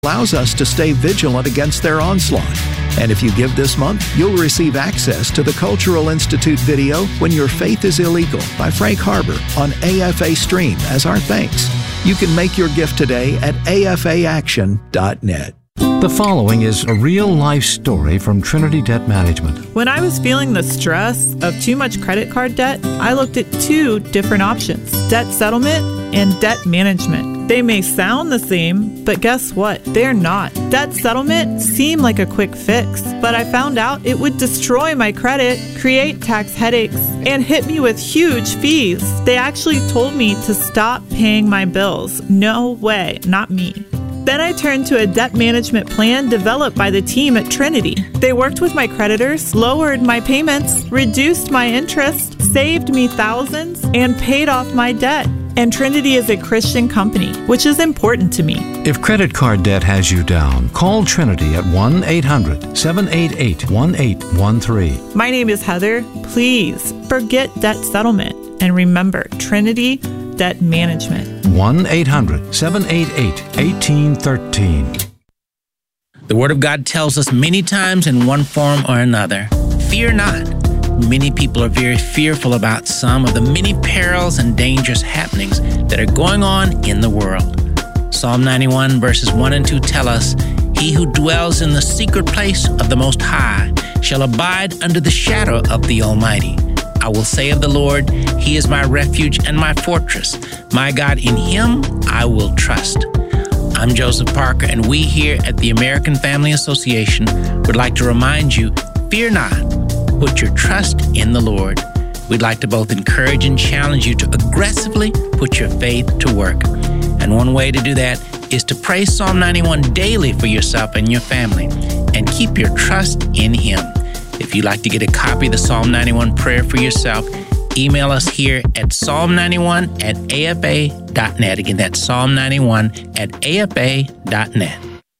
allows us to stay vigilant against their onslaught. And if you give this month, you'll receive access to the Cultural Institute video When Your Faith is Illegal by Frank Harbor on AFA Stream as our thanks. You can make your gift today at afaaction.net. The following is a real-life story from Trinity Debt Management. When I was feeling the stress of too much credit card debt, I looked at two different options: debt settlement and debt management. They may sound the same, but guess what? They're not. Debt settlement seemed like a quick fix, but I found out it would destroy my credit, create tax headaches, and hit me with huge fees. They actually told me to stop paying my bills. No way, not me. Then I turned to a debt management plan developed by the team at Trinity. They worked with my creditors, lowered my payments, reduced my interest, saved me thousands, and paid off my debt. And Trinity is a Christian company, which is important to me. If credit card debt has you down, call Trinity at 1-800-788-1813. My name is Heather. Please forget debt settlement and remember Trinity Debt Management. 1-800-788-1813. The Word of God tells us many times in one form or another, fear not. Many people are very fearful about some of the many perils and dangerous happenings that are going on in the world. Psalm 91 verses 1 and 2 tell us, "He who dwells in the secret place of the Most High shall abide under the shadow of the Almighty. I will say of the Lord, He is my refuge and my fortress. My God, in Him I will trust." I'm Joseph Parker, and we here at the American Family Association would like to remind you, fear not. Put your trust in the Lord. We'd like to both encourage and challenge you to aggressively put your faith to work. And one way to do that is to pray Psalm 91 daily for yourself and your family, and keep your trust in Him. If you'd like to get a copy of the Psalm 91 prayer for yourself, email us here at psalm91@afa.net. Again, that's psalm91@afa.net.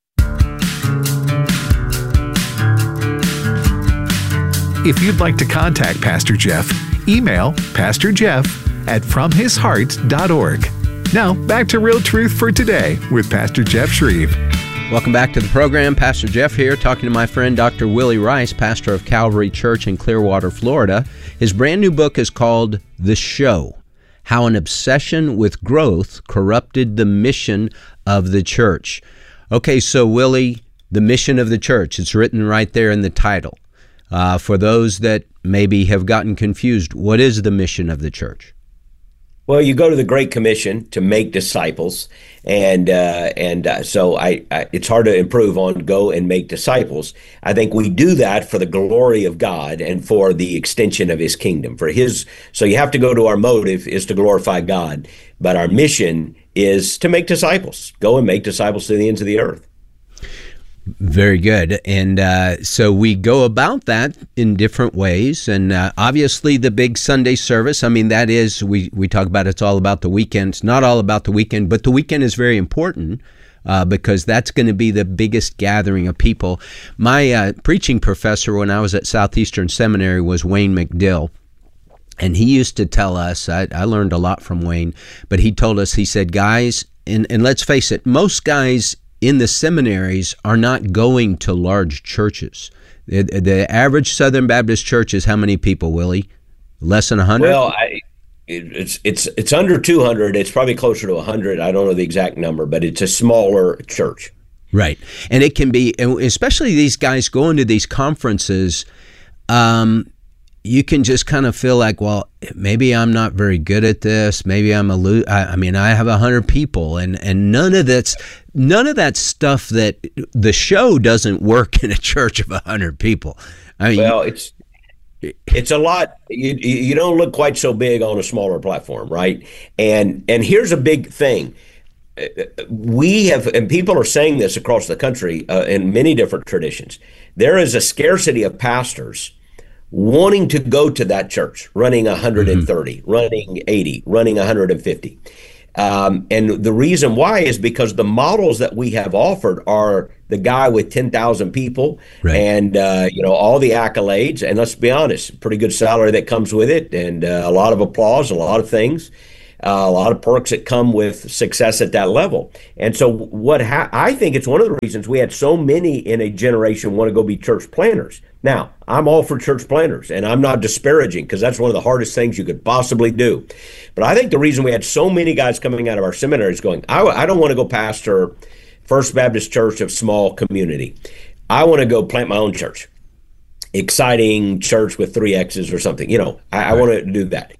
If you'd like to contact Pastor Jeff, email pastorjeff@fromhisheart.org. Now, back to Real Truth for Today with Pastor Jeff Shreve. Welcome back to the program. Pastor Jeff here, talking to my friend Dr. Willie Rice, pastor of Calvary Church in Clearwater, Florida. His brand new book is called The Show: How an Obsession with Growth Corrupted the Mission of the Church. Okay, so Willie, the mission of the church, it's written right there in the title. For those that maybe have gotten confused, what is the mission of the church? Well, you go to the Great Commission to make disciples, and so it's hard to improve on go and make disciples. I think we do that for the glory of God and for the extension of His kingdom. So you have to go to our motive is to glorify God, but our mission is to make disciples. Go and make disciples to the ends of the earth. Very good. And so we go about that in different ways. And obviously the big Sunday service, I mean, that is, we talk about it's all about the weekend. It's not all about the weekend, but the weekend is very important because that's going to be the biggest gathering of people. My preaching professor when I was at Southeastern Seminary was Wayne McDill. And he used to tell us, I learned a lot from Wayne, but he told us, he said, guys, and let's face it, most guys in the seminaries are not going to large churches. The average Southern Baptist church is how many people, Willie? Less than 100? Well, it's under 200. It's probably closer to 100. I don't know the exact number, but it's a smaller church. Right. And it can be, especially these guys going to these conferences, you can just kind of feel like, well, maybe I'm not very good at this. Maybe I have 100 people, and none of that stuff that the show doesn't work in a church of 100 people. I mean, well, it's a lot. You don't look quite so big on a smaller platform, right? And here's a big thing. We have, and people are saying this across the country in many different traditions. There is a scarcity of pastors wanting to go to that church, running 130, running 80, running 150. And the reason why is because the models that we have offered are the guy with 10,000 people, right, and all the accolades, and let's be honest, pretty good salary that comes with it, and a lot of applause, a lot of things. a lot of perks that come with success at that level. And so I think it's one of the reasons we had so many in a generation want to go be church planners. Now, I'm all for church planners, and I'm not disparaging, because that's one of the hardest things you could possibly do. But I think the reason we had so many guys coming out of our seminaries going, I don't want to go pastor First Baptist Church of small community. I want to go plant my own church. Exciting church with 3 X's or something. I want to do that.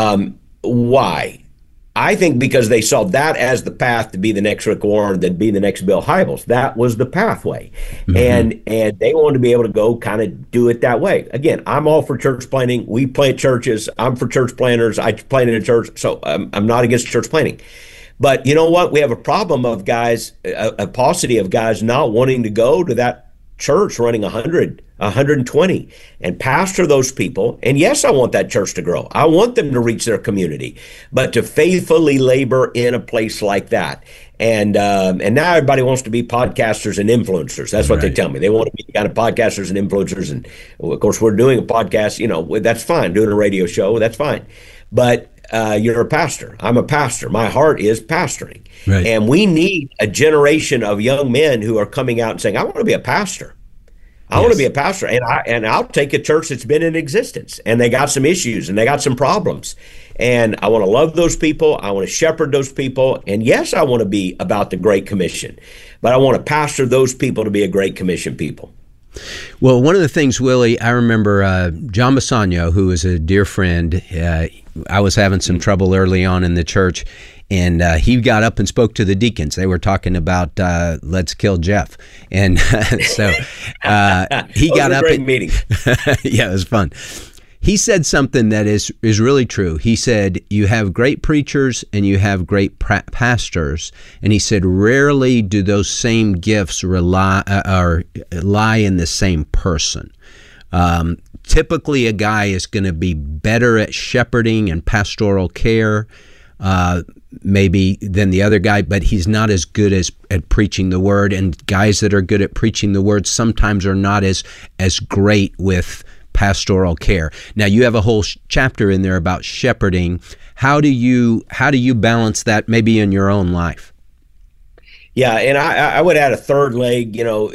Why? I think because they saw that as the path to be the next Rick Warren, to be the next Bill Hybels. That was the pathway. And they wanted to be able to go kind of do it that way. Again, I'm all for church planting. We plant churches. I'm for church planners. I planted a church. So I'm not against church planting. But you know what? We have a problem of guys, a paucity of guys not wanting to go to that church running 100, 120 and pastor those people. And yes, I want that church to grow. I want them to reach their community, but to faithfully labor in a place like that. And now everybody wants to be podcasters and influencers. That's what they tell me. They want to be kind of podcasters and influencers. And of course, we're doing a podcast, that's fine. Doing a radio show, that's fine. But you're a pastor. I'm a pastor. My heart is pastoring. Right. And we need a generation of young men who are coming out and saying, I want to be a pastor. I want to be a pastor. And I'll take a church that's been in existence and they got some issues and they got some problems. And I want to love those people. I want to shepherd those people. And yes, I want to be about the Great Commission, but I want to pastor those people to be a Great Commission people. Well, one of the things, Willie, I remember John Basagno, who was a dear friend. I was having some trouble early on in the church, and he got up and spoke to the deacons. They were talking about let's kill Jeff, and so he got up. Great meeting. Yeah, it was fun. He said something that is really true. He said, you have great preachers and you have great pastors. And he said, rarely do those same gifts lie in the same person. Typically, a guy is going to be better at shepherding and pastoral care maybe than the other guy, but he's not as good at preaching the word. And guys that are good at preaching the word sometimes are not as great with pastoral care. Now, you have a whole chapter in there about shepherding. How do you balance that maybe in your own life? Yeah, and I would add a third leg.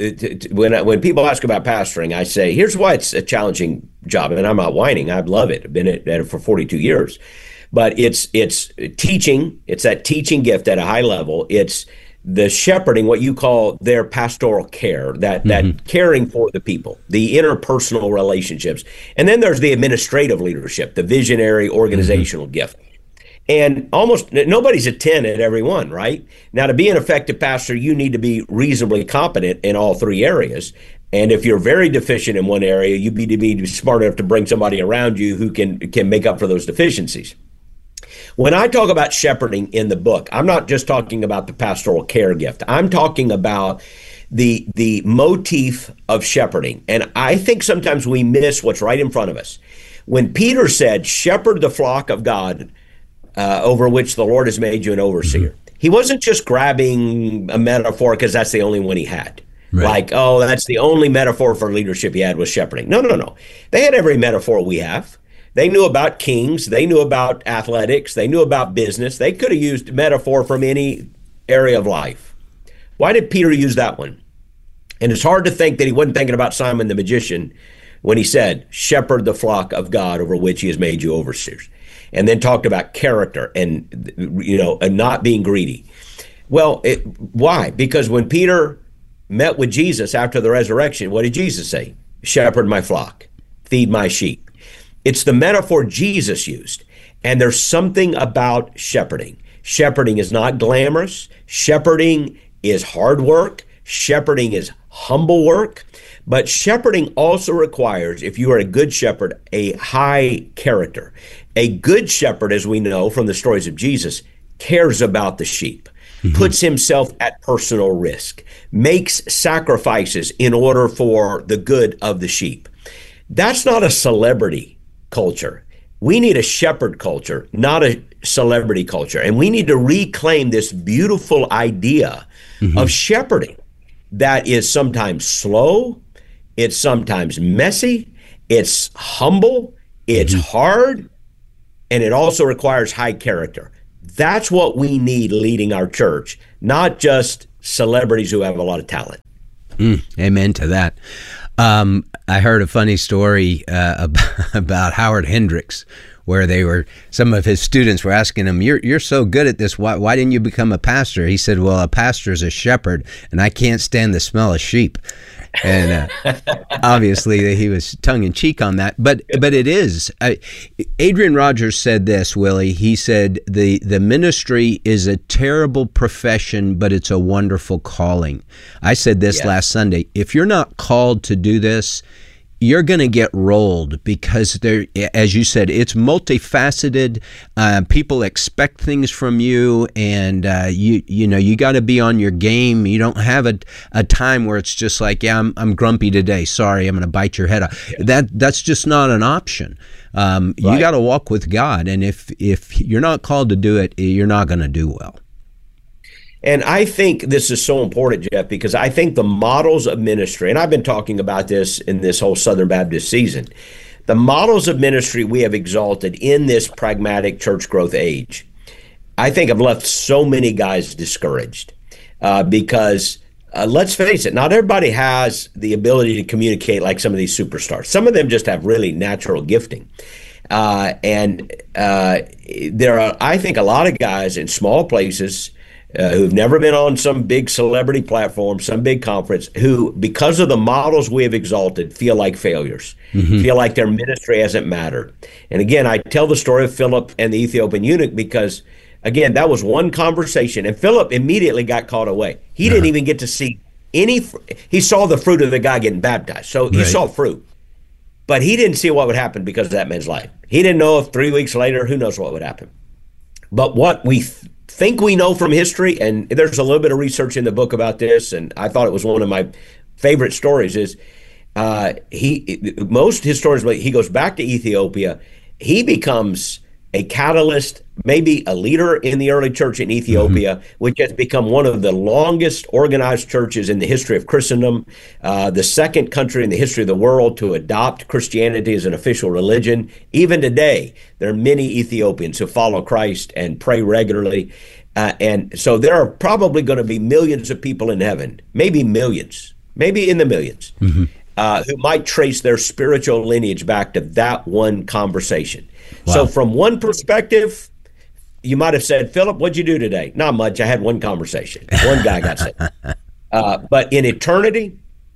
When people ask about pastoring, I say, here's why it's a challenging job. And I'm not whining. I love it. I've been at it for 42 years. But it's teaching. It's that teaching gift at a high level. It's the shepherding, what you call their pastoral care, that caring for the people, the interpersonal relationships. And then there's the administrative leadership, the visionary organizational gift. And almost nobody's a 10 at every one, right? Now, to be an effective pastor, you need to be reasonably competent in all 3 areas. And if you're very deficient in one area, you need to be smart enough to bring somebody around you who can make up for those deficiencies. When I talk about shepherding in the book, I'm not just talking about the pastoral care gift. I'm talking about the motif of shepherding. And I think sometimes we miss what's right in front of us. When Peter said, shepherd the flock of God over which the Lord has made you an overseer, he wasn't just grabbing a metaphor because that's the only one he had. Right. Like, oh, that's the only metaphor for leadership he had was shepherding. No. They had every metaphor we have. They knew about kings. They knew about athletics. They knew about business. They could have used metaphor from any area of life. Why did Peter use that one? And it's hard to think that he wasn't thinking about Simon the magician when he said, shepherd the flock of God over which he has made you overseers. And then talked about character and, and not being greedy. Well, why? Because when Peter met with Jesus after the resurrection, what did Jesus say? Shepherd my flock, feed my sheep. It's the metaphor Jesus used. And there's something about shepherding. Shepherding is not glamorous. Shepherding is hard work. Shepherding is humble work. But shepherding also requires, if you are a good shepherd, a high character. A good shepherd, as we know from the stories of Jesus, cares about the sheep, puts himself at personal risk, makes sacrifices in order for the good of the sheep. That's not a celebrity culture. We need a shepherd culture, not a celebrity culture. And we need to reclaim this beautiful idea of shepherding that is sometimes slow, it's sometimes messy, it's humble, it's hard, and it also requires high character. That's what we need leading our church, not just celebrities who have a lot of talent. Amen to that. I heard a funny story about Howard Hendricks, where some of his students were asking him, "You're so good at this. Why didn't you become a pastor?" He said, "Well, a pastor is a shepherd, and I can't stand the smell of sheep." And obviously he was tongue in cheek on that, but it is. Adrian Rogers said this, Willie. He said the ministry is a terrible profession, but it's a wonderful calling. I said this last Sunday. If you're not called to do this, you're going to get rolled, because there, as you said, it's multifaceted. People expect things from you, and you got to be on your game. You don't have a time where it's just like, I'm grumpy today. Sorry, I'm going to bite your head off. That's just not an option. You got to walk with God, and if you're not called to do it, you're not going to do well. And I think this is so important, Jeff, because I think the models of ministry, and I've been talking about this in this whole Southern Baptist season, the models of ministry we have exalted in this pragmatic church growth age, I think have left so many guys discouraged because let's face it, not everybody has the ability to communicate like some of these superstars. Some of them just have really natural gifting. And there are, I think, a lot of guys in small places who've never been on some big celebrity platform, some big conference, who, because of the models we have exalted, feel like failures, feel like their ministry hasn't mattered. And again, I tell the story of Philip and the Ethiopian eunuch because, again, that was one conversation, and Philip immediately got caught away. He didn't even get to see he saw the fruit of the guy getting baptized, so he saw fruit. But he didn't see what would happen because of that man's life. He didn't know if 3 weeks later, who knows what would happen. But what we think we know from history, and there's a little bit of research in the book about this, and I thought it was one of my favorite stories, is most historians, he goes back to Ethiopia. He becomes a catalyst, maybe a leader in the early church in Ethiopia, which has become one of the longest organized churches in the history of Christendom, the second country in the history of the world to adopt Christianity as an official religion. Even today, there are many Ethiopians who follow Christ and pray regularly. And so there are probably going to be millions of people in heaven, maybe millions, maybe in the millions, who might trace their spiritual lineage back to that one conversation. Wow. So from one perspective, you might have said, Philip, what'd you do today? Not much. I had one conversation. One guy got saved. But in eternity,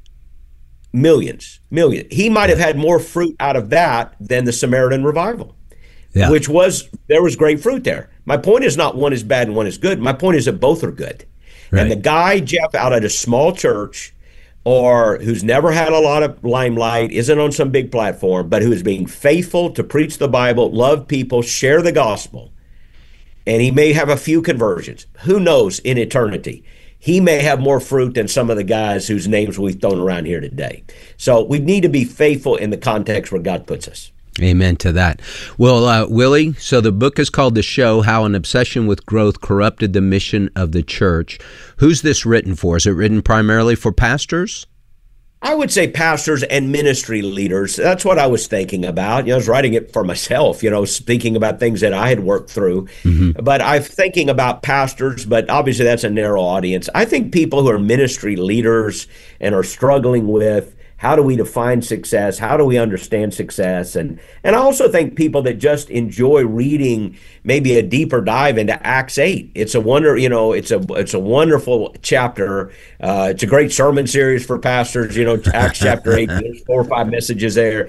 millions. He might have had more fruit out of that than the Samaritan revival, there was great fruit there. My point is not one is bad and one is good. My point is that both are good. Right. And the guy, Jeff, out at a small church, or who's never had a lot of limelight, isn't on some big platform, but who is being faithful to preach the Bible, love people, share the gospel, and he may have a few conversions. Who knows in eternity? He may have more fruit than some of the guys whose names we've thrown around here today. So we need to be faithful in the context where God puts us. Amen to that. Well, Willie, so the book is called The Show, How an Obsession with Growth Corrupted the Mission of the Church. Who's this written for? Is it written primarily for pastors? I would say pastors and ministry leaders. That's what I was thinking about. I was writing it for myself, speaking about things that I had worked through. But I'm thinking about pastors, but obviously that's a narrow audience. I think people who are ministry leaders and are struggling with how do we define success? How do we understand success? And I also think people that just enjoy reading maybe a deeper dive into Acts 8. It's a it's a wonderful chapter. It's a great sermon series for pastors. Acts chapter 8. There's 4 or 5 messages there.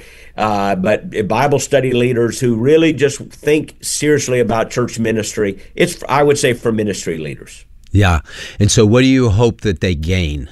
But Bible study leaders who really just think seriously about church ministry. It's, I would say, for ministry leaders. Yeah. And so, what do you hope that they gain?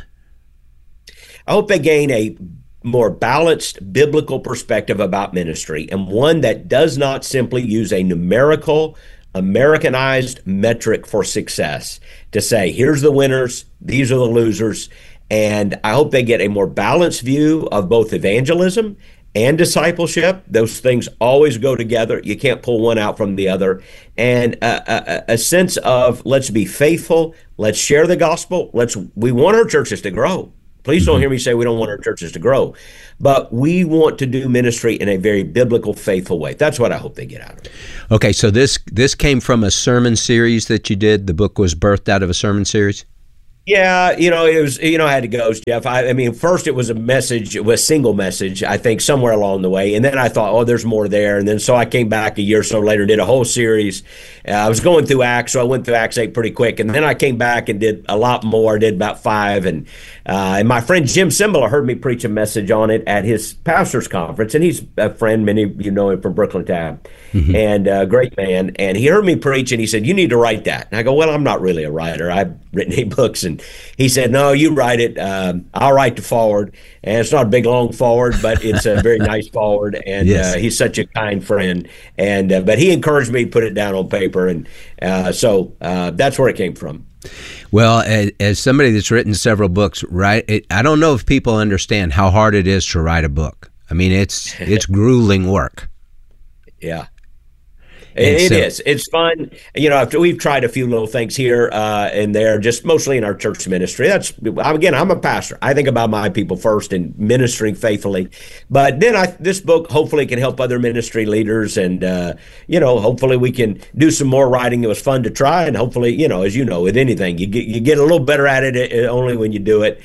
I hope they gain a more balanced biblical perspective about ministry, and one that does not simply use a numerical, Americanized metric for success to say, here's the winners, these are the losers. And I hope they get a more balanced view of both evangelism and discipleship. Those things always go together. You can't pull one out from the other. And a sense of, let's be faithful, let's share the gospel, we want our churches to grow. Please don't hear me say we don't want our churches to grow. But we want to do ministry in a very biblical, faithful way. That's what I hope they get out of it. Okay, so this came from a sermon series that you did. The book was birthed out of a sermon series? Yeah, it was, how it goes, Jeff. I mean, first it was a single message, I think, somewhere along the way. And then I thought, there's more there. And then so I came back a year or so later, did a whole series. I was going through Acts, so I went through Acts 8 pretty quick. And then I came back and did a lot more, did about 5. And my friend Jim Cymbala heard me preach a message on it at his pastor's conference. And he's a friend, many of you know him from Brooklyn Tab, and a great man. And he heard me preach, and he said, you need to write that. And I go, well, I'm not really a writer. I've written 8 books. And he said, no, you write it. I'll write the forward. And it's not a big, long forward, but it's a very nice forward. And he's such a kind friend. And but he encouraged me to put it down on paper. And so that's where it came from. Well, as somebody that's written several books, I don't know if people understand how hard it is to write a book. I mean, it's grueling work. Yeah. It is. It's fun. After we've tried a few little things here and there, just mostly in our church ministry. I'm a pastor. I think about my people first and ministering faithfully. But then this book hopefully can help other ministry leaders, and hopefully we can do some more writing. It was fun to try, and hopefully, as you know, with anything, you get a little better at it only when you do it.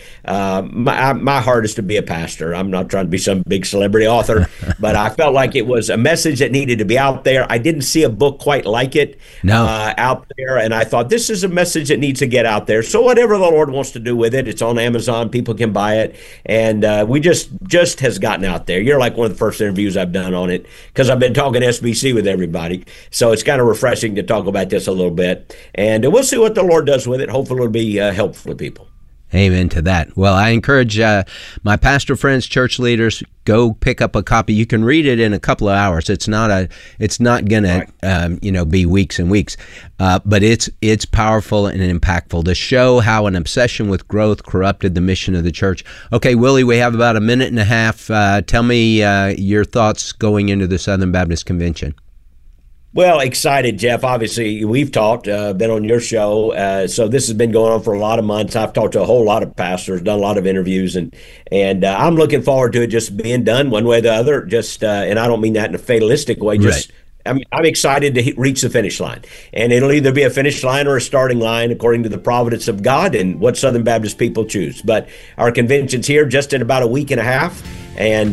My heart is to be a pastor. I'm not trying to be some big celebrity author, but I felt like it was a message that needed to be out there. I didn't see a book quite like it out there, and I thought this is a message that needs to get out there. So whatever the Lord wants to do with it, it's on Amazon. People can buy it, and we just has gotten out there. You're like one of the first interviews I've done on it because I've been talking SBC with everybody, so it's kind of refreshing to talk about this a little bit, and we'll see what the Lord does with it. Hopefully it'll be helpful to people. Amen to that. Well, I encourage my pastor friends, church leaders, go pick up a copy. You can read it in a couple of hours. It's not going to be weeks and weeks, but it's powerful and impactful to show how an obsession with growth corrupted the mission of the church. Okay, Willie, we have about a minute and a half. Tell me your thoughts going into the Southern Baptist Convention. Well, excited, Jeff. Obviously, we've talked, been on your show. So this has been going on for a lot of months. I've talked to a whole lot of pastors, done a lot of interviews, and I'm looking forward to it just being done one way or the other. And I don't mean that in a fatalistic way. Just right. I'm excited to reach the finish line, and it'll either be a finish line or a starting line according to the providence of God and what Southern Baptist people choose. But our convention's here just in about a week and a half. And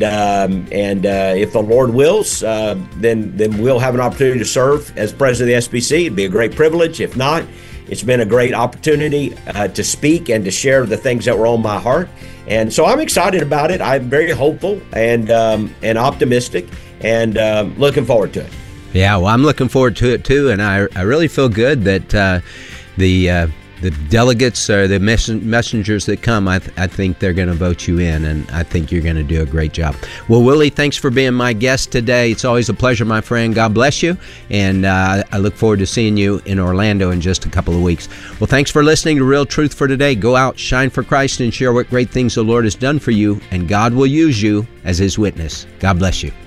if the Lord wills, then we'll have an opportunity to serve as president of the SBC. It'd be a great privilege. If not, it's been a great opportunity to speak and to share the things that were on my heart. And so I'm excited about it. I'm very hopeful and optimistic, and looking forward to it. Yeah, well, I'm looking forward to it too, and I really feel good that the delegates or the messengers that come, I think they're going to vote you in, and I think you're going to do a great job. Well, Willie, thanks for being my guest today. It's always a pleasure, my friend. God bless you, and I look forward to seeing you in Orlando in just a couple of weeks. Well, thanks for listening to Real Truth for Today. Go out, shine for Christ, and share what great things the Lord has done for you, and God will use you as His witness. God bless you.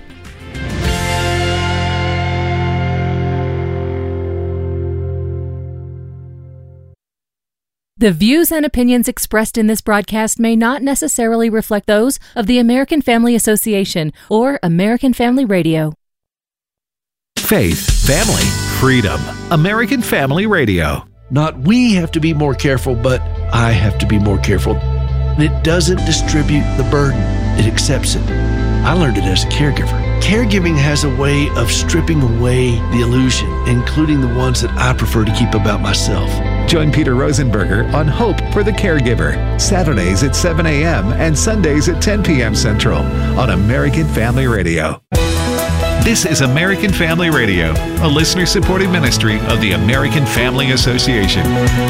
The views and opinions expressed in this broadcast may not necessarily reflect those of the American Family Association or American Family Radio. Faith, family, freedom. American Family Radio. Not we have to be more careful, but I have to be more careful. It doesn't distribute the burden. It accepts it. I learned it as a caregiver. Caregiving has a way of stripping away the illusion, including the ones that I prefer to keep about myself. Join Peter Rosenberger on Hope for the Caregiver, Saturdays at 7 a.m. and Sundays at 10 p.m. Central on American Family Radio. This is American Family Radio, a listener-supported ministry of the American Family Association.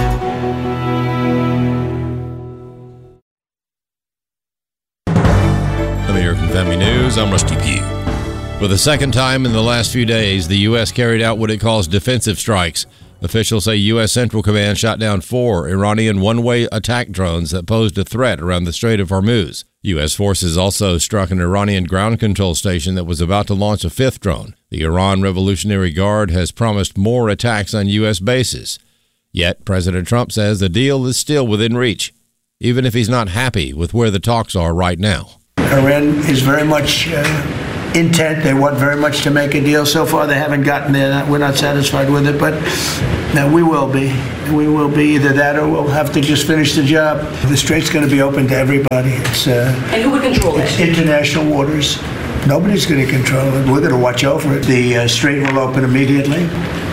American Family News, I'm Rusty Pugh. For the second time in the last few days, the U.S. carried out what it calls defensive strikes. Officials say U.S. Central Command shot down 4 Iranian one-way attack drones that posed a threat around the Strait of Hormuz. U.S. forces also struck an Iranian ground control station that was about to launch a 5th drone. The Iran Revolutionary Guard has promised more attacks on U.S. bases. Yet, President Trump says the deal is still within reach. even if he's not happy with where the talks are right now. Iran is very much intent. They want very much to make a deal. So far, they haven't gotten there. We're not satisfied with it, but no, we will be. We will be either that or we'll have to just finish the job. The strait's going to be open to everybody. And who would control it? It's international waters. Nobody's going to control it. We're going to watch over it. The strait will open immediately.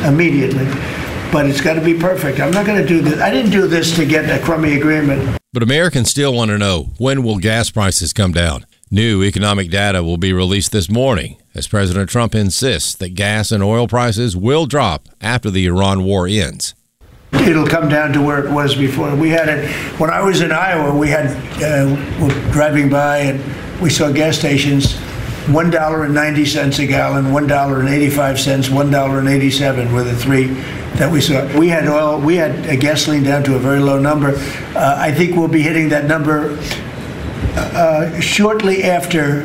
But it's got to be perfect. I'm not going to do this. I didn't do this to get a crummy agreement. But Americans still want to know, when will gas prices come down? New economic data will be released this morning as President Trump insists that gas and oil prices will drop after the Iran war ends. It'll come down to where it was before. We had it when I was in Iowa. We had we're driving by and we saw gas stations $1.90 a gallon, $1.85, $1.87 were the three that we saw. We had oil. We had gasoline down to a very low number. I think we'll be hitting that number shortly after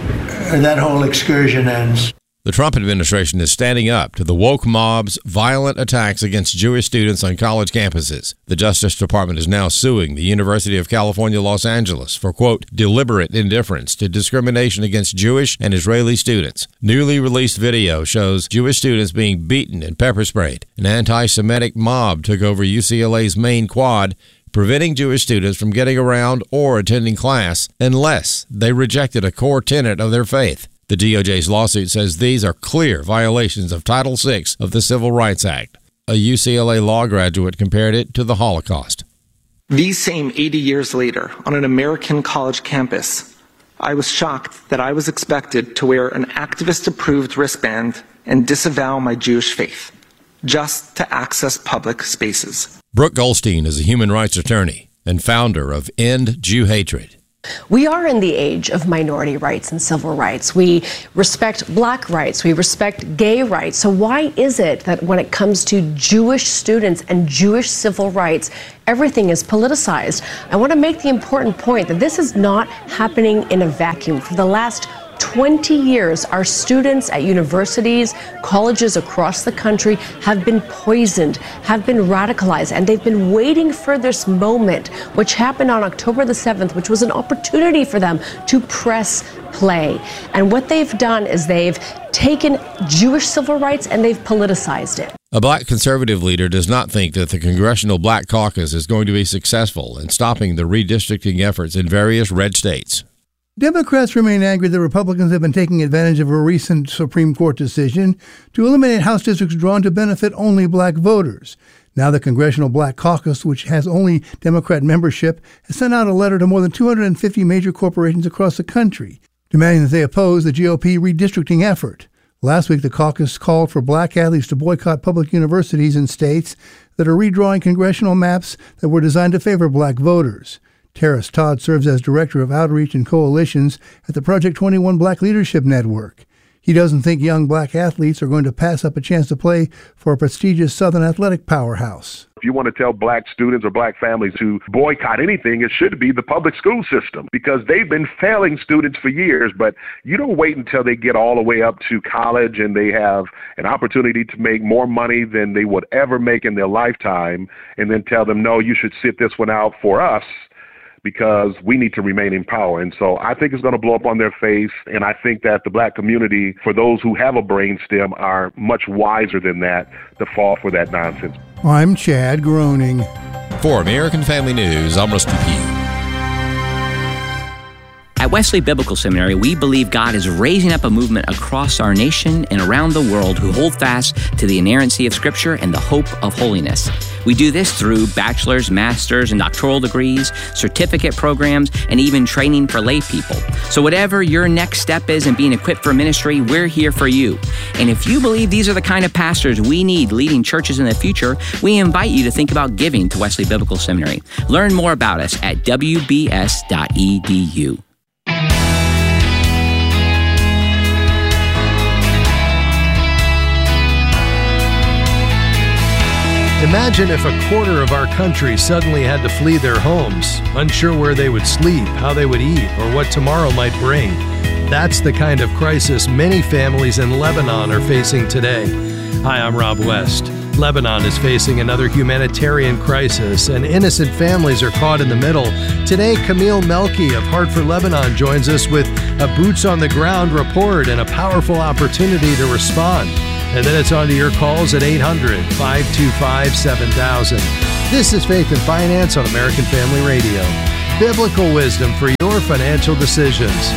that whole excursion ends. The Trump administration is standing up to the woke mob's violent attacks against Jewish students on college campuses. The Justice Department is now suing the University of California, Los Angeles for, quote, deliberate indifference to discrimination against Jewish and Israeli students. Newly released video shows Jewish students being beaten and pepper sprayed. An anti-Semitic mob took over UCLA's main quad, preventing Jewish students from getting around or attending class unless they rejected a core tenet of their faith. The DOJ's lawsuit says these are clear violations of Title VI of the Civil Rights Act. A UCLA law graduate compared it to the Holocaust. These same 80 years later, on an American college campus, I was shocked that I was expected to wear an activist-approved wristband and disavow my Jewish faith, just to access public spaces. Brooke Goldstein is a human rights attorney and founder of End Jew Hatred. We are in the age of minority rights and civil rights. We respect black rights. We respect gay rights. So why is it that when it comes to Jewish students and Jewish civil rights, everything is politicized? I want to make the important point that this is not happening in a vacuum. For the last 20 years, our students at universities, colleges across the country have been poisoned, have been radicalized, and they've been waiting for this moment, which happened on October the 7th, which was an opportunity for them to press play. And what they've done is they've taken Jewish civil rights and they've politicized it. A black conservative leader does not think that the Congressional Black Caucus is going to be successful in stopping the redistricting efforts in various red states. Democrats remain angry that Republicans have been taking advantage of a recent Supreme Court decision to eliminate House districts drawn to benefit only black voters. Now the Congressional Black Caucus, which has only Democrat membership, has sent out a letter to more than 250 major corporations across the country, demanding that they oppose the GOP redistricting effort. Last week, the caucus called for black athletes to boycott public universities in states that are redrawing congressional maps that were designed to favor black voters. Terrace Todd serves as Director of Outreach and Coalitions at the Project 21 Black Leadership Network. He doesn't think young black athletes are going to pass up a chance to play for a prestigious Southern athletic powerhouse. If you want to tell black students or black families to boycott anything, it should be the public school system, because they've been failing students for years. But you don't wait until they get all the way up to college and they have an opportunity to make more money than they would ever make in their lifetime and then tell them, no, you should sit this one out for us, because we need to remain in power. And so I think it's going to blow up on their face. And I think that the black community, for those who have a brainstem, are much wiser than that to fall for that nonsense. I'm Chad Groening. For American Family News, I'm Rusty Pugh. At Wesley Biblical Seminary, we believe God is raising up a movement across our nation and around the world who hold fast to the inerrancy of Scripture and the hope of holiness. We do this through bachelor's, master's, and doctoral degrees, certificate programs, and even training for lay people. So whatever your next step is in being equipped for ministry, we're here for you. And if you believe these are the kind of pastors we need leading churches in the future, we invite you to think about giving to Wesley Biblical Seminary. Learn more about us at wbs.edu. Imagine if a quarter of our country suddenly had to flee their homes, unsure where they would sleep, how they would eat, or what tomorrow might bring. That's the kind of crisis many families in Lebanon are facing today. Hi, I'm Rob West. Lebanon is facing another humanitarian crisis, and innocent families are caught in the middle. Today, Camille Melky of Heart for Lebanon joins us with a boots-on-the-ground report and a powerful opportunity to respond. And then it's on to your calls at 800-525-7000. This is Faith and Finance on American Family Radio. Biblical wisdom for your financial decisions.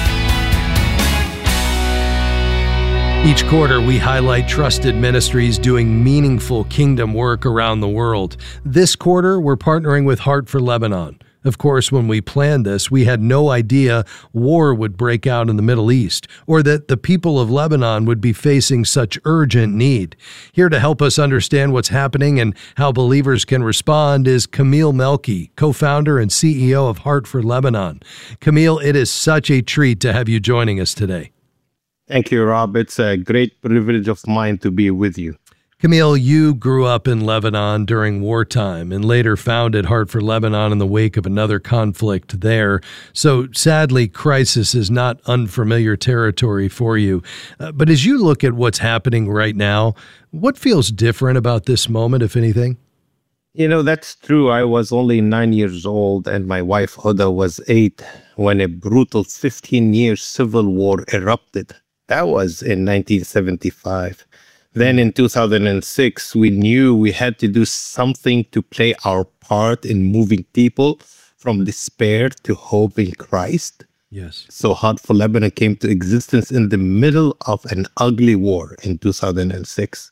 Each quarter, we highlight trusted ministries doing meaningful kingdom work around the world. This quarter, we're partnering with Heart for Lebanon. Of course, when we planned this, we had no idea war would break out in the Middle East, or that the people of Lebanon would be facing such urgent need. Here to help us understand what's happening and how believers can respond is Camille Melky, co-founder and CEO of Heart for Lebanon. Camille, it is such a treat to have you joining us today. Thank you, Rob. It's a great privilege of mine to be with you. Camille, you grew up in Lebanon during wartime and later founded Heart for Lebanon in the wake of another conflict there. So sadly, crisis is not unfamiliar territory for you. But as you look at what's happening right now, what feels different about this moment, if anything? You know, that's true. I was only 9 years old and my wife Huda was 8 when a brutal 15-year civil war erupted. That was in 1975. Then in 2006, we knew we had to do something to play our part in moving people from despair to hope in Christ. Yes. So Heart for Lebanon came to existence in the middle of an ugly war in 2006.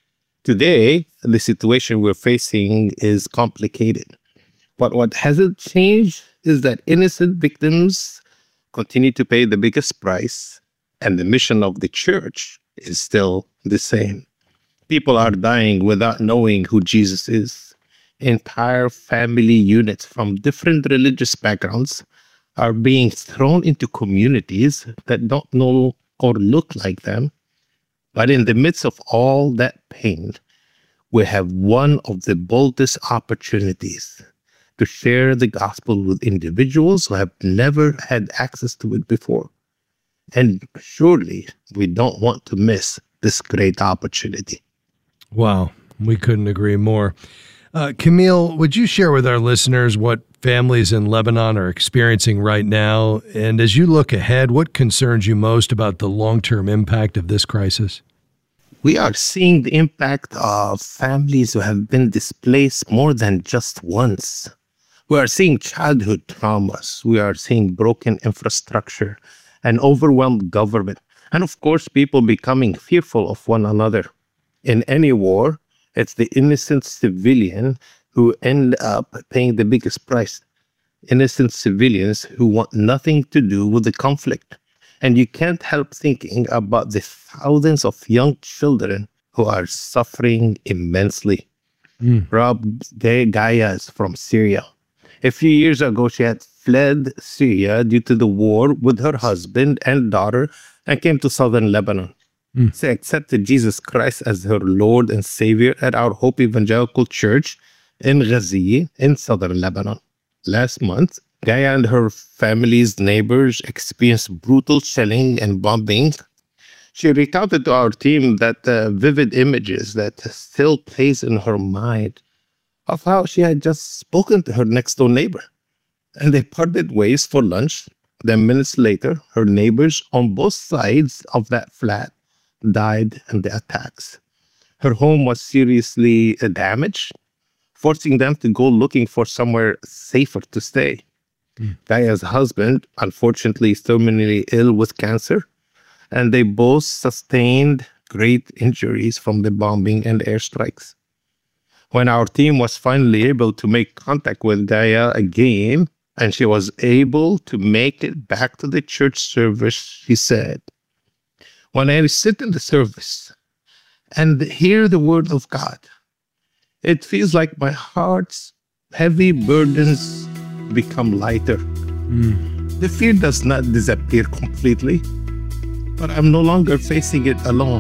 Today, the situation we're facing is complicated. But what hasn't changed is that innocent victims continue to pay the biggest price, and the mission of the church is still the same. People are dying without knowing who Jesus is. Entire family units from different religious backgrounds are being thrown into communities that don't know or look like them. But in the midst of all that pain, we have one of the boldest opportunities to share the gospel with individuals who have never had access to it before. And surely we don't want to miss this great opportunity. Wow, we couldn't agree more. Camille, would you share with our listeners what families in Lebanon are experiencing right now? And as you look ahead, what concerns you most about the long-term impact of this crisis? We are seeing the impact of families who have been displaced more than just once. We are seeing childhood traumas. We are seeing broken infrastructure, an overwhelmed government, and of course, people becoming fearful of one another. In any war, it's the innocent civilian who end up paying the biggest price. Innocent civilians who want nothing to do with the conflict. And you can't help thinking about the thousands of young children who are suffering immensely. Rob, Gaia is from Syria. A few years ago, she had fled Syria due to the war with her husband and daughter and came to southern Lebanon. She accepted Jesus Christ as her Lord and Savior at our Hope Evangelical Church in Ghazi in southern Lebanon. Last month, Gaia and her family's neighbors experienced brutal shelling and bombing. She recounted to our team that vivid images that still plays in her mind of how she had just spoken to her next-door neighbor. And they parted ways for lunch. Then minutes later, her neighbors on both sides of that flat died in the attacks. Her home was seriously damaged, forcing them to go looking for somewhere safer to stay. Gaia's husband, unfortunately, is terminally ill with cancer, and they both sustained great injuries from the bombing and airstrikes. When our team was finally able to make contact with Gaia again, and she was able to make it back to the church service, she said, "When I sit in the service and hear the word of God, it feels like my heart's heavy burdens become lighter. The fear does not disappear completely, but I'm no longer facing it alone.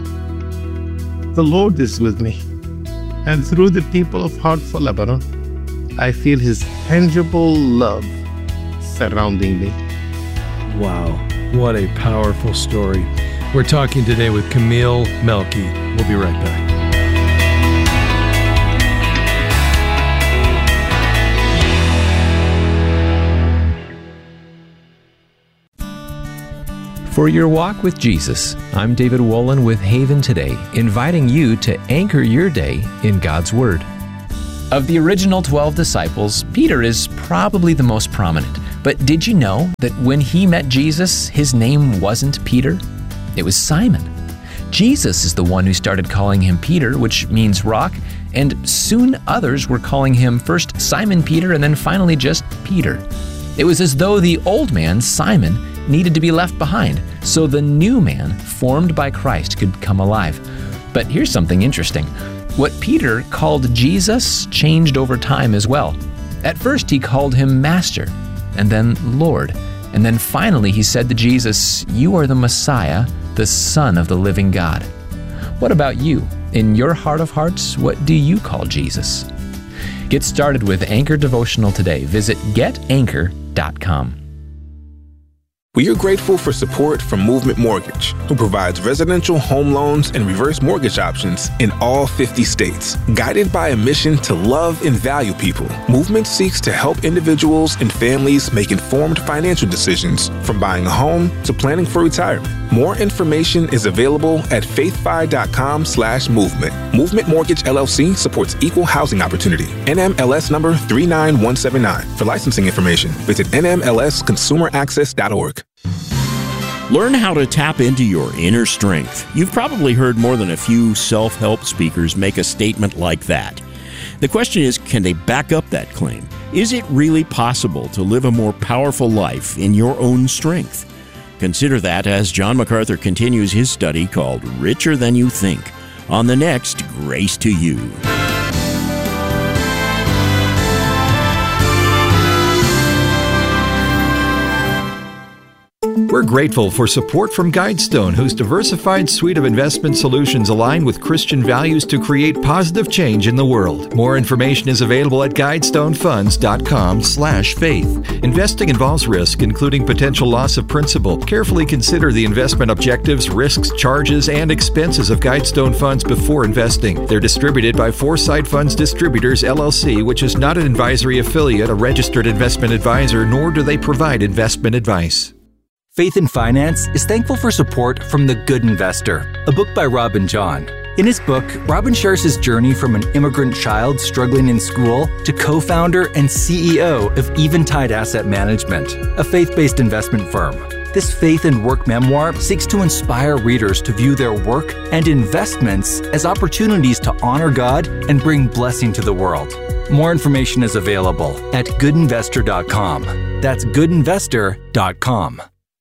The Lord is with me, and through the people of Heart for Lebanon, I feel His tangible love surrounding me." Wow, what a powerful story. We're talking today with Camille Melky. We'll be right back. For your walk with Jesus, I'm David Wolin with Haven Today, inviting you to anchor your day in God's Word. Of the original 12 disciples, Peter is probably the most prominent. But did you know that when he met Jesus, his name wasn't Peter? It was Simon. Jesus is the one who started calling him Peter, which means rock, and soon others were calling him first Simon Peter and then finally just Peter. It was as though the old man, Simon, needed to be left behind, so the new man, formed by Christ, could come alive. But here's something interesting. What Peter called Jesus changed over time as well. At first he called him Master, and then Lord, and then finally he said to Jesus, "You are the Messiah, the Son of the living God." What about you? In your heart of hearts, what do you call Jesus? Get started with Anchor Devotional today. Visit getanchor.com. We are grateful for support from Movement Mortgage, who provides residential home loans and reverse mortgage options in all 50 states. Guided by a mission to love and value people, Movement seeks to help individuals and families make informed financial decisions, from buying a home to planning for retirement. More information is available at faithfi.com/movement. Movement Mortgage LLC supports equal housing opportunity. NMLS number 39179. For licensing information, visit nmlsconsumeraccess.org. Learn how to tap into your inner strength. You've probably heard more than a few self-help speakers make a statement like that. The question is, can they back up that claim? Is it really possible to live a more powerful life in your own strength? Consider that as John MacArthur continues his study called Richer Than You Think on the next Grace to You. We're grateful for support from Guidestone, whose diversified suite of investment solutions align with Christian values to create positive change in the world. More information is available at guidestonefunds.com/faith. Investing involves risk, including potential loss of principal. Carefully consider the investment objectives, risks, charges, and expenses of Guidestone Funds before investing. They're distributed by Foresight Funds Distributors, LLC, which is not an advisory affiliate, a registered investment advisor, nor do they provide investment advice. Faith in Finance is thankful for support from The Good Investor, a book by Robin John. In his book, Robin shares his journey from an immigrant child struggling in school to co-founder and CEO of Eventide Asset Management, a faith-based investment firm. This faith and work memoir seeks to inspire readers to view their work and investments as opportunities to honor God and bring blessing to the world. More information is available at goodinvestor.com. That's goodinvestor.com.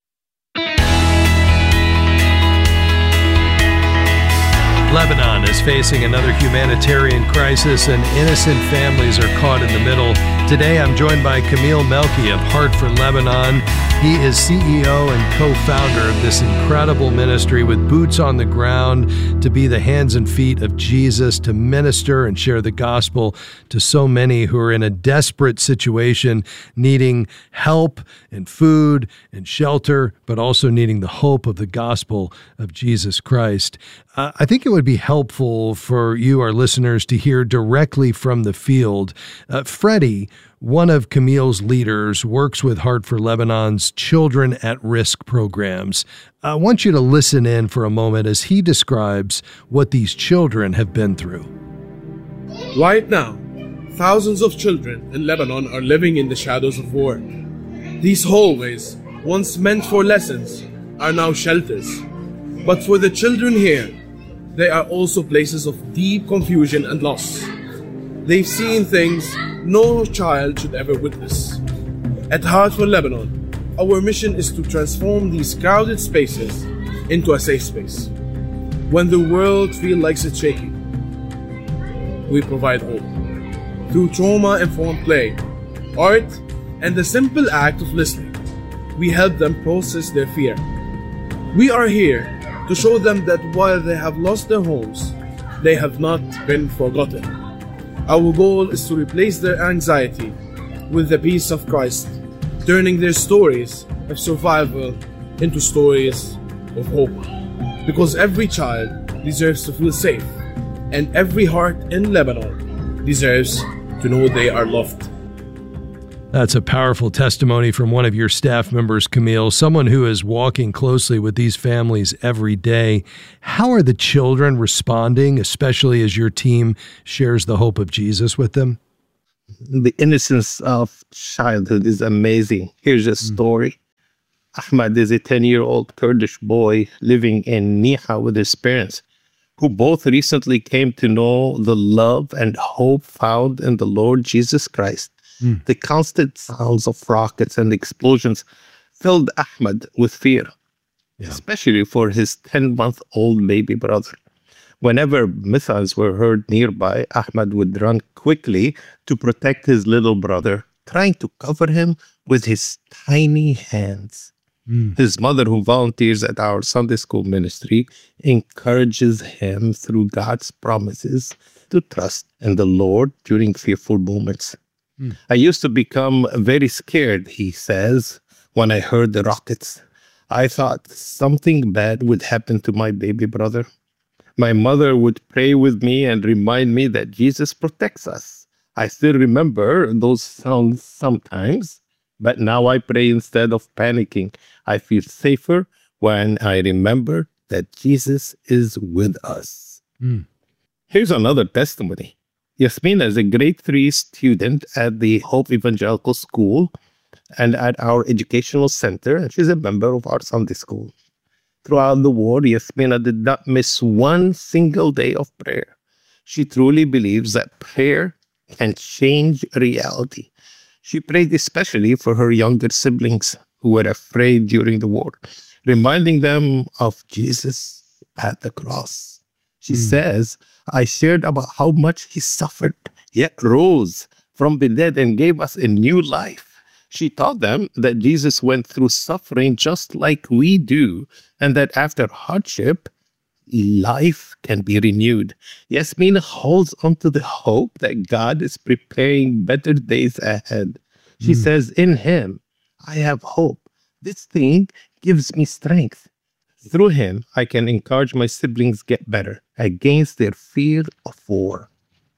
Lebanon is facing another humanitarian crisis, and innocent families are caught in the middle. Today, I'm joined by Camille Melki of Heart for Lebanon. He is CEO and co-founder of this incredible ministry with boots on the ground to be the hands and feet of Jesus, to minister and share the gospel to so many who are in a desperate situation, needing help and food and shelter, but also needing the hope of the gospel of Jesus Christ. I think it would be helpful for you, our listeners, to hear directly from the field. Freddie, one of Camille's leaders, works with Heart for Lebanon's Children at Risk programs. I want you to listen in for a moment as he describes what these children have been through. Right now, thousands of children in Lebanon are living in the shadows of war. These hallways, once meant for lessons, are now shelters. But for the children here, they are also places of deep confusion and loss. They've seen things no child should ever witness. At Heart for Lebanon, our mission is to transform these crowded spaces into a safe space. When the world feels like it's shaking, we provide hope. Through trauma-informed play, art, and the simple act of listening, we help them process their fear. We are here to show them that while they have lost their homes, they have not been forgotten. Our goal is to replace their anxiety with the peace of Christ, turning their stories of survival into stories of hope. Because every child deserves to feel safe, and every heart in Lebanon deserves to know they are loved. That's a powerful testimony from one of your staff members, Camille, someone who is walking closely with these families every day. How are the children responding, especially as your team shares the hope of Jesus with them? The innocence of childhood is amazing. Here's a story. Ahmad is a 10-year-old Kurdish boy living in Niha with his parents, who both recently came to know the love and hope found in the Lord Jesus Christ. The constant sounds of rockets and explosions filled Ahmad with fear, especially for his 10-month-old baby brother. Whenever missiles were heard nearby, Ahmad would run quickly to protect his little brother, trying to cover him with his tiny hands. His mother, who volunteers at our Sunday school ministry, encourages him through God's promises to trust in the Lord during fearful moments. I used to become very scared, he says, when I heard the rockets. I thought something bad would happen to my baby brother. My mother would pray with me and remind me that Jesus protects us. I still remember those sounds sometimes, but now I pray instead of panicking. I feel safer when I remember that Jesus is with us. Here's another testimony. Yasmin is a grade 3 student at the Hope Evangelical School and at our educational center, and she's a member of our Sunday school. Throughout the war, Yasmina did not miss one single day of prayer. She truly believes that prayer can change reality. She prayed especially for her younger siblings who were afraid during the war, reminding them of Jesus at the cross. She says, I shared about how much he suffered, yet rose from the dead and gave us a new life. She taught them that Jesus went through suffering just like we do, and that after hardship, life can be renewed. Yasmin holds on to the hope that God is preparing better days ahead. She says, in him, I have hope. This thing gives me strength. Through him, I can encourage my siblings get better against their fear of war.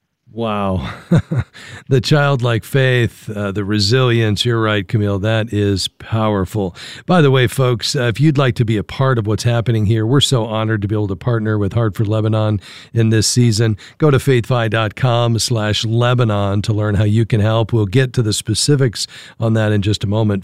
Wow. The childlike faith, the resilience, you're right, Camille, that is powerful. By the way, folks, if you'd like to be a part of what's happening here, we're so honored to be able to partner with Heart for Lebanon in this season. Go to faithfi.com/Lebanon to learn how you can help. We'll get to the specifics on that in just a moment,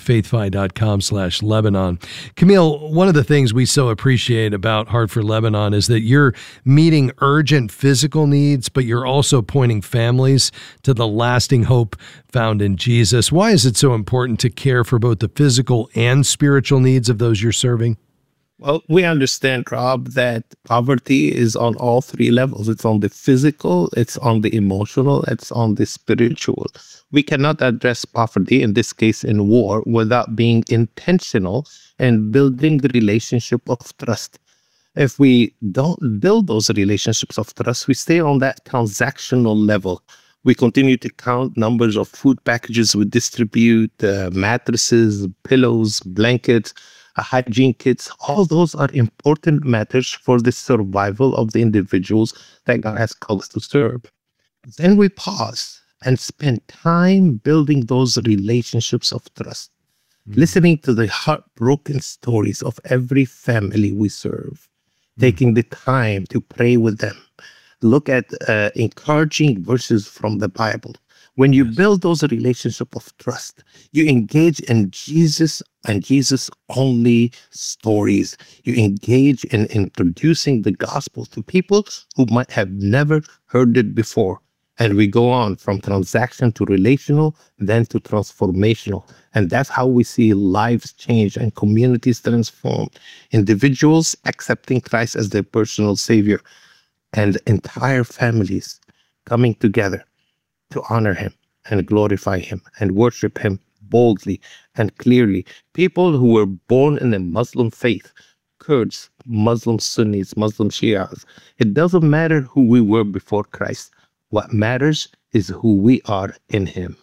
faithfi.com/Lebanon. Camille, one of the things we so appreciate about Heart for Lebanon is that you're meeting urgent physical needs, but you're also pointing families to the lasting hope found in Jesus. Why is it so important to care for both the physical and spiritual needs of those you're serving? Well, we understand, Rob, that poverty is on all three levels. It's on the physical, it's on the emotional, it's on the spiritual. We cannot address poverty, in this case in war, without being intentional and building the relationship of trust. If we don't build those relationships of trust, we stay on that transactional level. We continue to count numbers of food packages we distribute, mattresses, pillows, blankets, hygiene kits. All those are important matters for the survival of the individuals that God has called us to serve. Then we pause and spend time building those relationships of trust, listening to the heartbroken stories of every family we serve, taking the time to pray with them. Look at encouraging verses from the Bible. When you build those relationships of trust, you engage in Jesus and Jesus-only stories. You engage in introducing the gospel to people who might have never heard it before. And we go on from transaction to relational, then to transformational. And that's how we see lives change and communities transformed. Individuals accepting Christ as their personal savior, and entire families coming together to honor him and glorify him and worship him boldly and clearly. People who were born in a Muslim faith, Kurds, Muslim Sunnis, Muslim Shias, it doesn't matter who we were before Christ. What matters is who we are in him.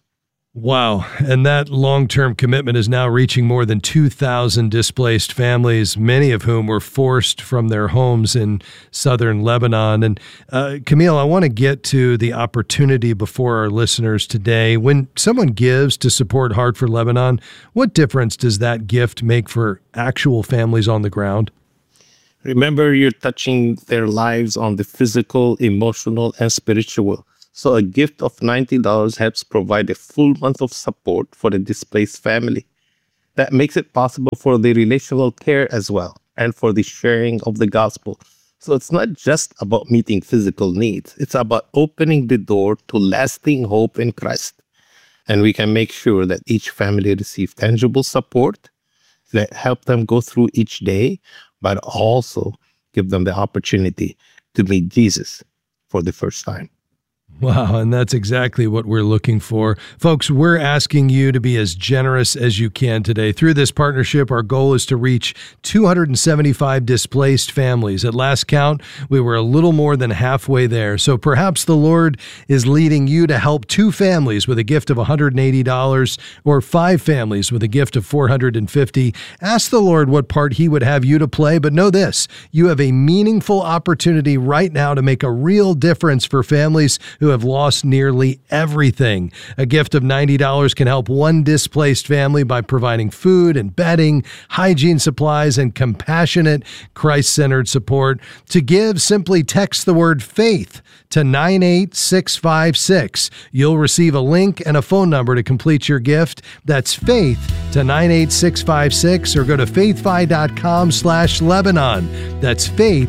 Wow. And that long-term commitment is now reaching more than 2,000 displaced families, many of whom were forced from their homes in southern Lebanon. And Camille, I want to get to the opportunity before our listeners today. When someone gives to support Heart for Lebanon, what difference does that gift make for actual families on the ground? Remember, you're touching their lives on the physical, emotional, and spiritual. So a gift of $90 helps provide a full month of support for the displaced family. That makes it possible for the relational care as well, and for the sharing of the gospel. So it's not just about meeting physical needs. It's about opening the door to lasting hope in Christ. And we can make sure that each family receives tangible support that help them go through each day, but also give them the opportunity to meet Jesus for the first time. Wow, and that's exactly what we're looking for. Folks, we're asking you to be as generous as you can today. Through this partnership, our goal is to reach 275 displaced families. At last count, we were a little more than halfway there. So perhaps the Lord is leading you to help 2 families with a gift of $180 or 5 families with a gift of $450. Ask the Lord what part He would have you to play, but know this, you have a meaningful opportunity right now to make a real difference for families who have lost nearly everything. A gift of $90 can help one displaced family by providing food and bedding, hygiene supplies, and compassionate, Christ-centered support. To give, simply text the word FAITH to 98656. You'll receive a link and a phone number to complete your gift. That's FAITH to 98656, or go to faithfi.com/Lebanon. That's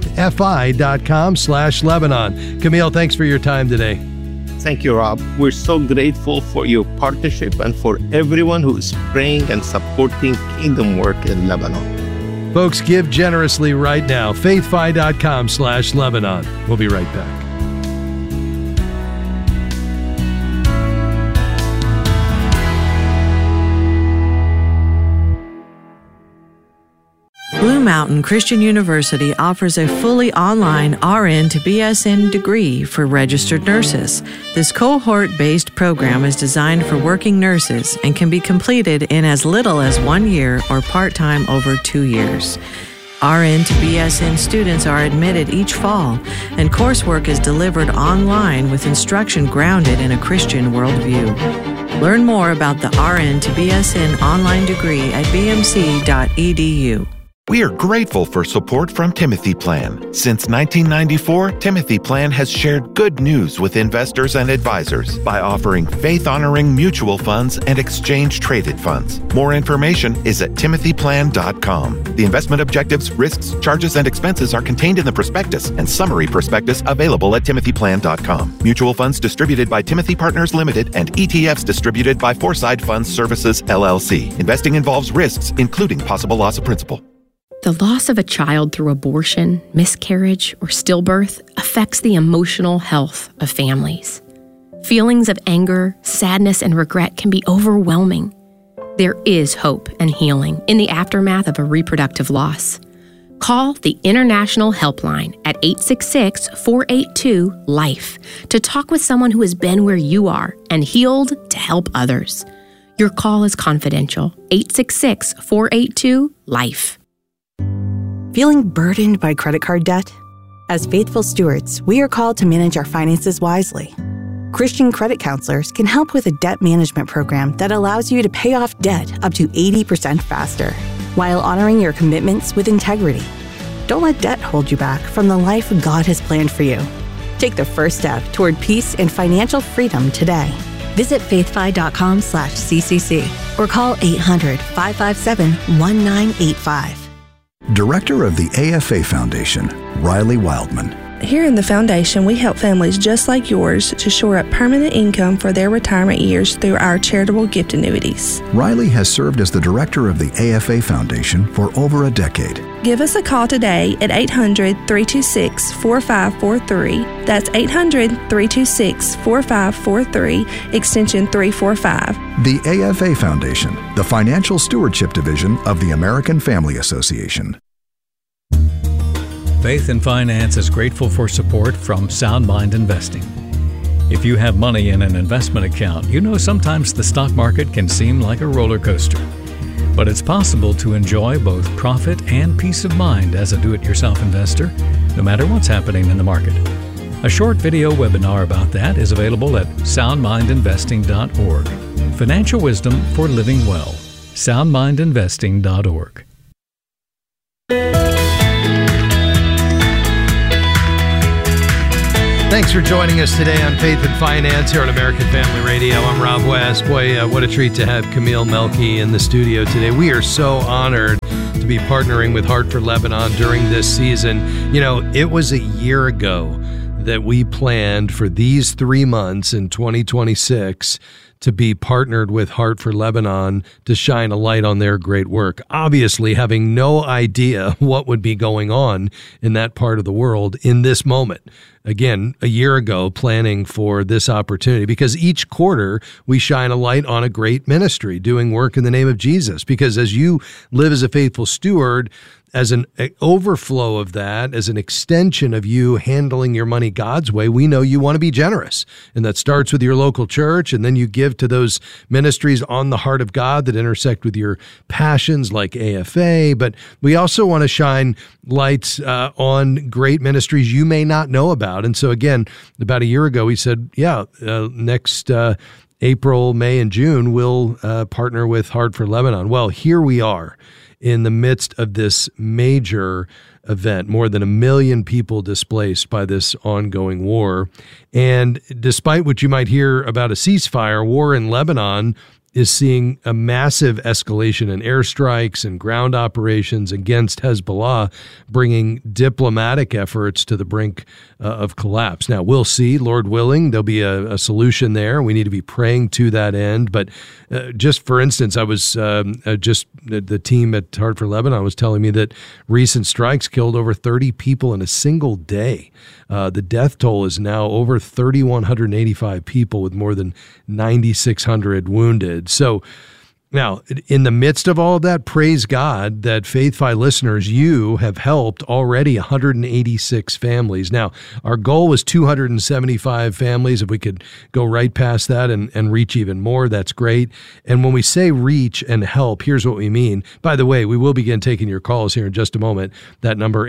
faithfi.com/Lebanon. Camille, thanks for your time today. Thank you, Rob. We're so grateful for your partnership and for everyone who is praying and supporting kingdom work in Lebanon. Folks, give generously right now. faithfi.com/Lebanon. We'll be right back. Blue Mountain Christian University offers a fully online RN to BSN degree for registered nurses. This cohort-based program is designed for working nurses and can be completed in as little as 1 year or part-time over 2 years. RN to BSN students are admitted each fall, and coursework is delivered online with instruction grounded in a Christian worldview. Learn more about the RN to BSN online degree at bmc.edu. We are grateful for support from Timothy Plan. Since 1994, Timothy Plan has shared good news with investors and advisors by offering faith-honoring mutual funds and exchange-traded funds. More information is at timothyplan.com. The investment objectives, risks, charges, and expenses are contained in the prospectus and summary prospectus available at timothyplan.com. Mutual funds distributed by Timothy Partners Limited and ETFs distributed by Foreside Funds Services, LLC. Investing involves risks, including possible loss of principal. The loss of a child through abortion, miscarriage, or stillbirth affects the emotional health of families. Feelings of anger, sadness, and regret can be overwhelming. There is hope and healing in the aftermath of a reproductive loss. Call the International Helpline at 866-482-LIFE to talk with someone who has been where you are and healed to help others. Your call is confidential. 866-482-LIFE. Feeling burdened by credit card debt? As faithful stewards, we are called to manage our finances wisely. Christian credit counselors can help with a debt management program that allows you to pay off debt up to 80% faster, while honoring your commitments with integrity. Don't let debt hold you back from the life God has planned for you. Take the first step toward peace and financial freedom today. Visit faithfi.com/CCC or call 800-557-1985. Director of the AFA Foundation, Riley Wildman. Here in the Foundation, we help families just like yours to shore up permanent income for their retirement years through our charitable gift annuities. Riley has served as the director of the AFA Foundation for over a decade. Give us a call today at 800-326-4543. That's 800-326-4543, extension 345. The AFA Foundation, the financial stewardship division of the American Family Association. Faith and Finance is grateful for support from Sound Mind Investing. If you have money in an investment account, you know sometimes the stock market can seem like a roller coaster. But it's possible to enjoy both profit and peace of mind as a do-it-yourself investor, no matter what's happening in the market. A short video webinar about that is available at soundmindinvesting.org. Financial wisdom for living well. soundmindinvesting.org. Thanks for joining us today on Faith and Finance here on American Family Radio. I'm Rob West. Boy, what a treat to have Camille Melky in the studio today. We are so honored to be partnering with Heart for Lebanon during this season. You know, it was a year ago that we planned for these 3 months in 2026 to be partnered with Heart for Lebanon to shine a light on their great work. Obviously, having no idea what would be going on in that part of the world in this moment. Again, a year ago, planning for this opportunity, because each quarter we shine a light on a great ministry doing work in the name of Jesus. Because as you live as a faithful steward, as an overflow of that, as an extension of you handling your money God's way, we know you want to be generous. And that starts with your local church, and then you give to those ministries on the heart of God that intersect with your passions like AFA. But we also want to shine lights on great ministries you may not know about. And so again, about a year ago, we said, next April, May, and June, we'll partner with Heart for Lebanon. Well, here we are in the midst of this major event, more than 1 million people displaced by this ongoing war. And despite what you might hear about a ceasefire, war in Lebanon is seeing a massive escalation in airstrikes and ground operations against Hezbollah, bringing diplomatic efforts to the brink of collapse. Now, we'll see, Lord willing, there'll be a solution there. We need to be praying to that end. But just for instance, I was the team at Heart for Lebanon was telling me that recent strikes killed over 30 people in a single day. The death toll is now over 3,185 people with more than 9,600 wounded. So now, in the midst of all of that, praise God that FaithFi listeners, you have helped already 186 families. Now, our goal was 275 families. If we could go right past that and reach even more, that's great. And when we say reach and help, here's what we mean. By the way, we will begin taking your calls here in just a moment. That number,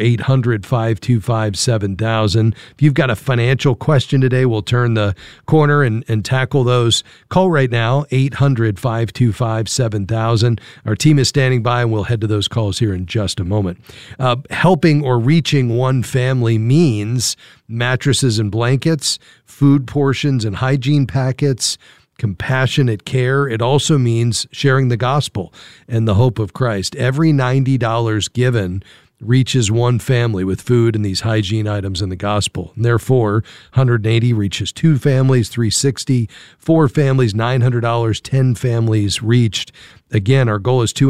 800-525-7000. If you've got a financial question today, we'll turn the corner and tackle those. Call right now, 800-525-7000. Our team is standing by, and we'll head to those calls here in just a moment. Helping or reaching one family means mattresses and blankets, food portions and hygiene packets, compassionate care. It also means sharing the gospel and the hope of Christ. Every $90 given reaches one family with food and these hygiene items in the gospel. And therefore, 180 reaches 2 families, 360, 4 families, $900, 10 families reached. Again, our goal is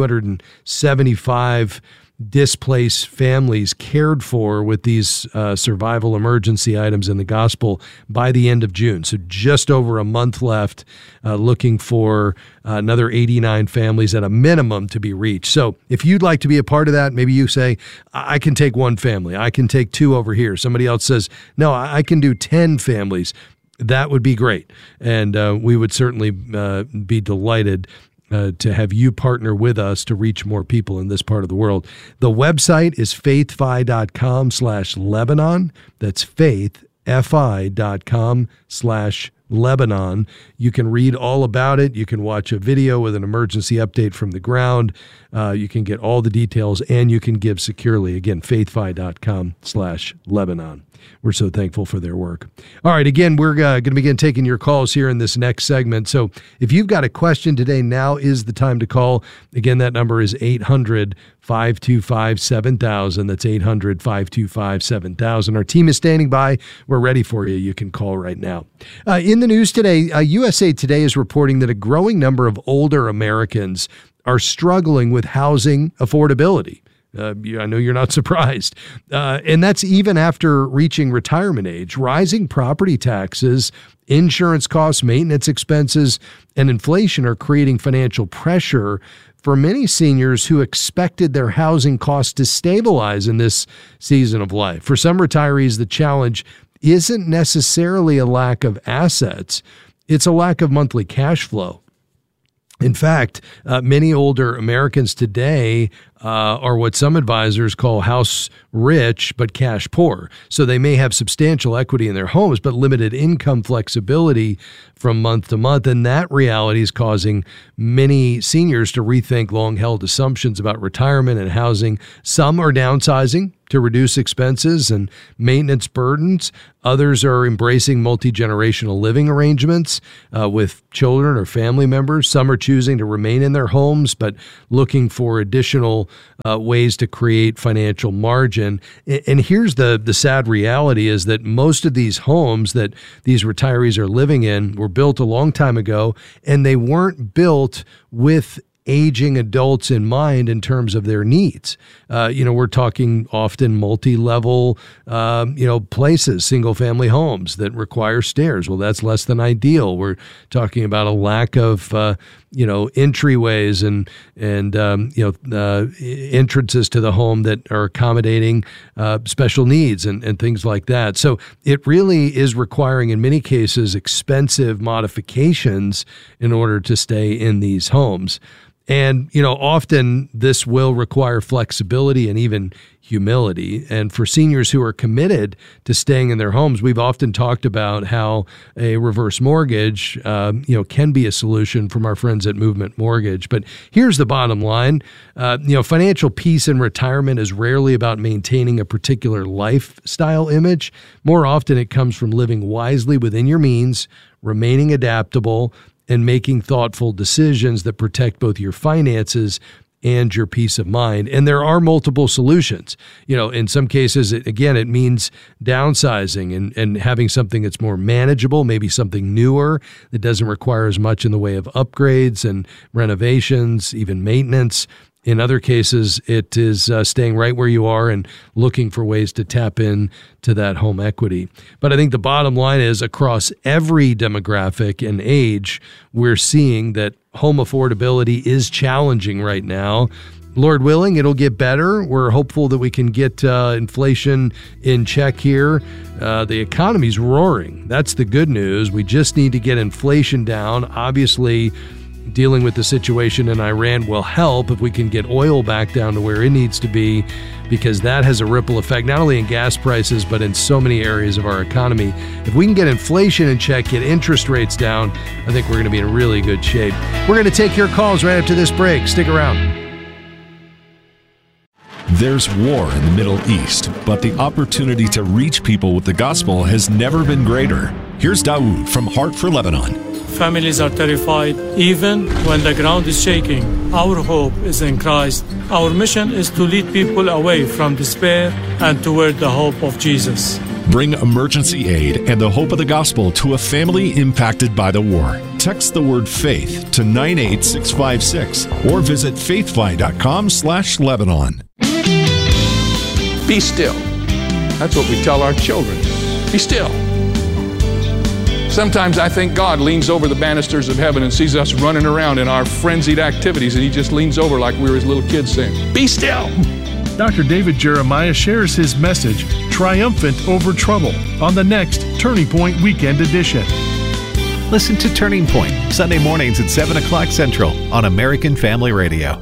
275 displaced families cared for with these survival emergency items in the gospel by the end of June. So just over a month left, looking for another 89 families at a minimum to be reached. So if you'd like to be a part of that, maybe you say, I can take 1 family. I can take 2 over here. Somebody else says, no, I can do 10 families. That would be great. And we would certainly be delighted to have you partner with us to reach more people in this part of the world. The website is faithfi.com/Lebanon. That's faithfi.com/Lebanon. You can read all about it. You can watch a video with an emergency update from the ground. You can get all the details, and you can give securely. Again, faithfi.com/Lebanon. We're so thankful for their work. All right, again, we're going to begin taking your calls here in this next segment. So if you've got a question today, now is the time to call. Again, that number is 800-525-7000. That's 800-525-7000. Our team is standing by. We're ready for you. You can call right now. In the news today, USA Today is reporting that a growing number of older Americans are struggling with housing affordability. I know you're not surprised. And that's even after reaching retirement age. Rising property taxes, insurance costs, maintenance expenses, and inflation are creating financial pressure for many seniors who expected their housing costs to stabilize in this season of life. For some retirees, the challenge isn't necessarily a lack of assets. It's a lack of monthly cash flow. In fact, many older Americans today are what some advisors call house rich but cash poor. So they may have substantial equity in their homes but limited income flexibility from month to month. And that reality is causing many seniors to rethink long-held assumptions about retirement and housing. Some are downsizing to reduce expenses and maintenance burdens. Others are embracing multi-generational living arrangements with children or family members. Some are choosing to remain in their homes but looking for additional ways to create financial margin. And here's the sad reality is that most of these homes that these retirees are living in were built a long time ago, and they weren't built with aging adults in mind in terms of their needs. We're talking often multi-level, places, single-family homes that require stairs. Well, that's less than ideal. We're talking about a lack of, entryways and entrances to the home that are accommodating special needs and things like that. So it really is requiring, in many cases, expensive modifications in order to stay in these homes. And, often this will require flexibility and even humility. And for seniors who are committed to staying in their homes, we've often talked about how a reverse mortgage, can be a solution from our friends at Movement Mortgage. But here's the bottom line. Financial peace in retirement is rarely about maintaining a particular lifestyle image. More often it comes from living wisely within your means, remaining adaptable, and making thoughtful decisions that protect both your finances and your peace of mind. And there are multiple solutions. In some cases, it means downsizing and having something that's more manageable, maybe something newer that doesn't require as much in the way of upgrades and renovations, even maintenance. In other cases, it is staying right where you are and looking for ways to tap in to that home equity. But I think the bottom line is across every demographic and age, we're seeing that home affordability is challenging right now. Lord willing, it'll get better. We're hopeful that we can get inflation in check here. The economy's roaring. That's the good news. We just need to get inflation down. Obviously, dealing with the situation in Iran will help if we can get oil back down to where it needs to be, because that has a ripple effect, not only in gas prices, but in so many areas of our economy. If we can get inflation in check, get interest rates down, I think we're going to be in really good shape. We're going to take your calls right after this break. Stick around. There's war in the Middle East, but the opportunity to reach people with the gospel has never been greater. Here's Dawood from Heart for Lebanon. Families are terrified, even when the ground is shaking. Our hope is in Christ. Our mission is to lead people away from despair and toward the hope of Jesus. Bring emergency aid and the hope of the gospel to a family impacted by the war. Text the word faith to 98656 or visit faithfi.com/Lebanon. Be still. That's what we tell our children. Be still. Sometimes I think God leans over the banisters of heaven and sees us running around in our frenzied activities, and he just leans over like we were his little kids saying, "Be still." Dr. David Jeremiah shares his message, Triumphant Over Trouble, on the next Turning Point Weekend Edition. Listen to Turning Point, Sunday mornings at 7 o'clock Central on American Family Radio.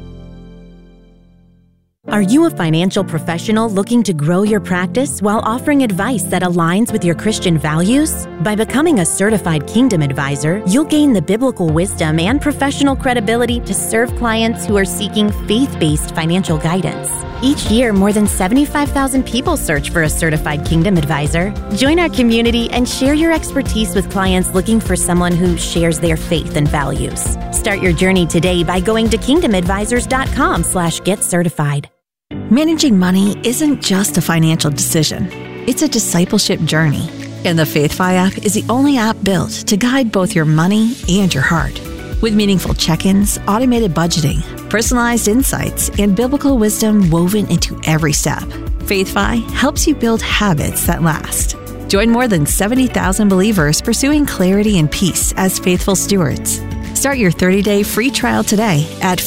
Are you a financial professional looking to grow your practice while offering advice that aligns with your Christian values? By becoming a certified Kingdom Advisor, you'll gain the biblical wisdom and professional credibility to serve clients who are seeking faith-based financial guidance. Each year, more than 75,000 people search for a certified Kingdom Advisor. Join our community and share your expertise with clients looking for someone who shares their faith and values. Start your journey today by going to kingdomadvisors.com/get-certified. Managing money isn't just a financial decision. It's a discipleship journey. And the FaithFi app is the only app built to guide both your money and your heart. With meaningful check-ins, automated budgeting, personalized insights, and biblical wisdom woven into every step, FaithFi helps you build habits that last. Join more than 70,000 believers pursuing clarity and peace as faithful stewards. Start your 30-day free trial today at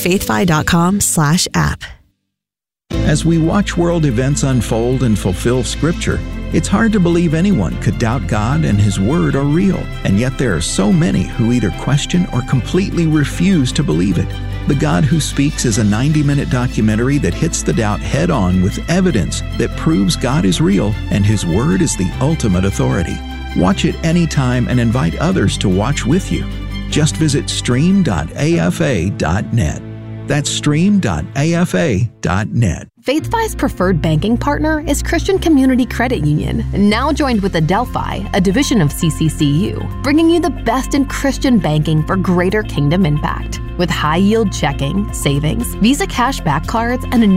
faithfi.com/app. As we watch world events unfold and fulfill Scripture, It's hard to believe anyone could doubt God and His Word are real, and yet there are so many who either question or completely refuse to believe it. The God Who Speaks is a 90-minute documentary that hits the doubt head-on with evidence that proves God is real and His Word is the ultimate authority. Watch it anytime and invite others to watch with you. Just visit stream.afa.net. That's stream.afa.net. FaithFi's preferred banking partner is Christian Community Credit Union, now joined with Adelphi, a division of CCCU, bringing you the best in Christian banking for greater kingdom impact. With high-yield checking, savings, Visa cashback cards, and a